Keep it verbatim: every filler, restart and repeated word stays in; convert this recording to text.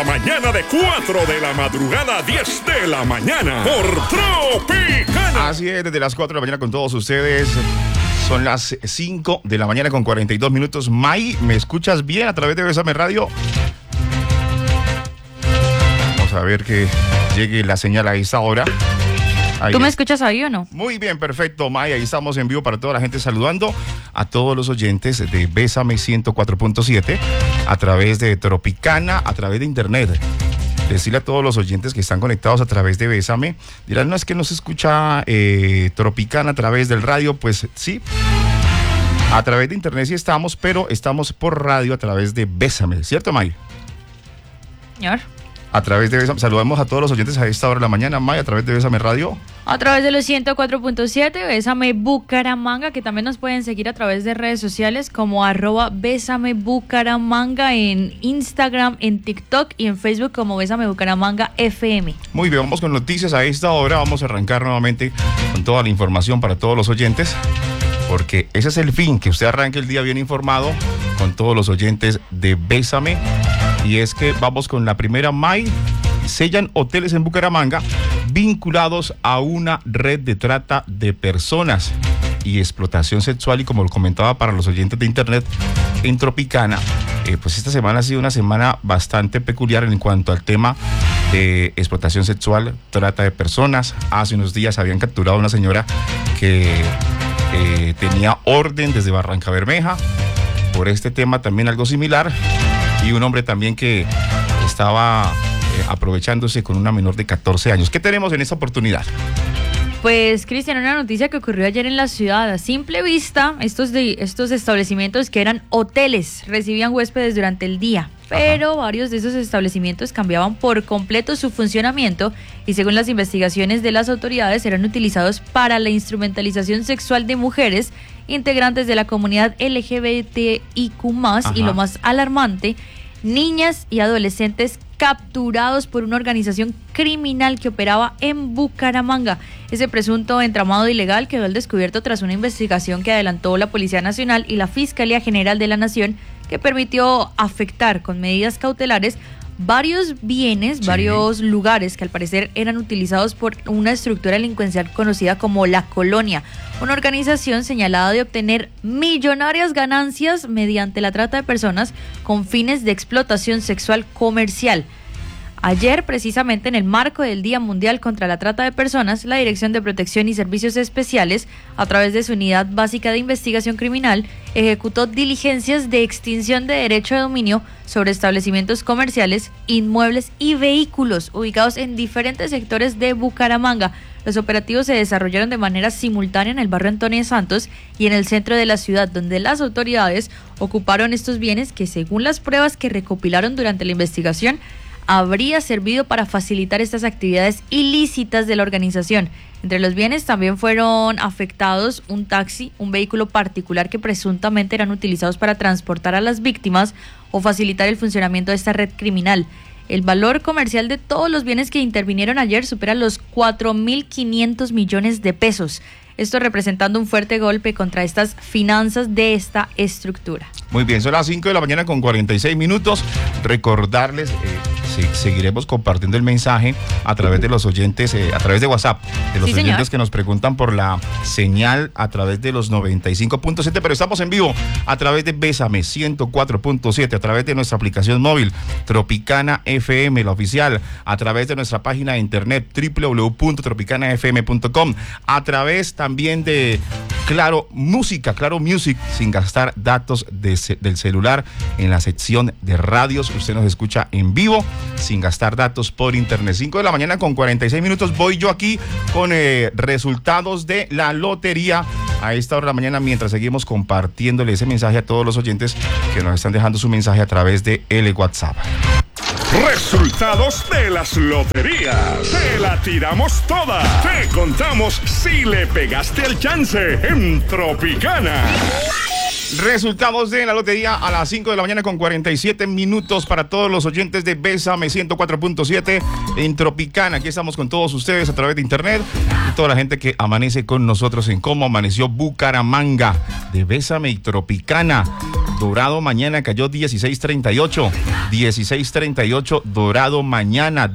Mañana de cuatro de la madrugada a diez de la mañana por Tropicana. Así es, desde las cuatro de la mañana con todos ustedes. Son las cinco de la mañana con cuarenta y dos minutos. May, ¿me escuchas bien a través de Bésame Radio? Vamos a ver que llegue la señal a esta hora. Ahí ¿Tú me es. escuchas ahí o no? Muy bien, perfecto, May. Ahí estamos en vivo para toda la gente, saludando a todos los oyentes de Bésame ciento cuatro punto siete a través de Tropicana, a través de internet. Decirle a todos los oyentes que están conectados a través de Bésame, dirán, no es que no se escucha eh, Tropicana a través del radio. Pues sí, a través de internet sí estamos, pero estamos por radio a través de Bésame, ¿cierto, May? Señor. A través de Bésame, saludamos a todos los oyentes a esta hora de la mañana, May, a través de Bésame Radio. A través de los ciento cuatro punto siete, Bésame Bucaramanga, que también nos pueden seguir a través de redes sociales como arroba Bésame Bucaramanga en Instagram, en TikTok y en Facebook como Bésame Bucaramanga F M. Muy bien, vamos con noticias a esta hora. Vamos a arrancar nuevamente con toda la información para todos los oyentes, porque ese es el fin, que usted arranque el día bien informado con todos los oyentes de Bésame. Y es que vamos con la primera, May. Sellan hoteles en Bucaramanga vinculados a una red de trata de personas y explotación sexual. Y como lo comentaba para los oyentes de internet en Tropicana, eh, pues esta semana ha sido una semana bastante peculiar en cuanto al tema de explotación sexual, trata de personas. Hace unos días habían capturado a una señora que eh, tenía orden desde Barrancabermeja por este tema, también algo similar, y un hombre también que estaba eh, aprovechándose con una menor de catorce años. ¿Qué tenemos en esta oportunidad? Pues, Cristian, una noticia que ocurrió ayer en la ciudad. A simple vista, estos, de, estos establecimientos que eran hoteles recibían huéspedes durante el día, pero Ajá. varios de esos establecimientos cambiaban por completo su funcionamiento y, según las investigaciones de las autoridades, eran utilizados para la instrumentalización sexual de mujeres integrantes de la comunidad L G B T I Q más, y lo más alarmante, niñas y adolescentes capturados por una organización criminal que operaba en Bucaramanga. Ese presunto entramado ilegal quedó al descubierto tras una investigación que adelantó la Policía Nacional y la Fiscalía General de la Nación, que permitió afectar con medidas cautelares varios bienes, sí. varios lugares que al parecer eran utilizados por una estructura delincuencial conocida como La Colonia, una organización señalada de obtener millonarias ganancias mediante la trata de personas con fines de explotación sexual comercial. Ayer, precisamente en el marco del Día Mundial contra la Trata de Personas, la Dirección de Protección y Servicios Especiales, a través de su Unidad Básica de Investigación Criminal, ejecutó diligencias de extinción de derecho de dominio sobre establecimientos comerciales, inmuebles y vehículos ubicados en diferentes sectores de Bucaramanga. Los operativos se desarrollaron de manera simultánea en el barrio Antonio Santos y en el centro de la ciudad, donde las autoridades ocuparon estos bienes que, según las pruebas que recopilaron durante la investigación, habría servido para facilitar estas actividades ilícitas de la organización. Entre los bienes también fueron afectados un taxi, un vehículo particular que presuntamente eran utilizados para transportar a las víctimas o facilitar el funcionamiento de esta red criminal. El valor comercial de todos los bienes que intervinieron ayer supera los cuatro mil quinientos millones de pesos. Esto representando un fuerte golpe contra estas finanzas de esta estructura. Muy bien, son las cinco de la mañana con cuarenta y seis minutos. Recordarles, eh, sí, seguiremos compartiendo el mensaje a través de los oyentes, eh, a través de WhatsApp, de los sí, oyentes señor. que nos preguntan por la señal a través de los noventa y cinco punto siete, pero estamos en vivo a través de Bésame ciento cuatro punto siete, a través de nuestra aplicación móvil Tropicana F M, la oficial, a través de nuestra página de internet doble u doble u doble u punto tropicana f m punto com, a través también de Claro Música, Claro Music, sin gastar datos de, del celular, en la sección de radios. Usted nos escucha en vivo, sin gastar datos por internet. cinco de la mañana con cuarenta y seis minutos. Voy yo aquí con eh, resultados de la lotería a esta hora de la mañana, mientras seguimos compartiéndole ese mensaje a todos los oyentes que nos están dejando su mensaje a través de el WhatsApp. Resultados de las loterías. Te la tiramos toda. Te contamos si le pegaste el chance en Tropicana. Resultados de la lotería a las cinco de la mañana con cuarenta y siete minutos para todos los oyentes de Bésame ciento cuatro punto siete en Tropicana. Aquí estamos con todos ustedes a través de internet y toda la gente que amanece con nosotros en Cómo Amaneció Bucaramanga de Bésame y Tropicana. Dorado mañana cayó dieciséis treinta y ocho. dieciséis treinta y ocho Dorado mañana.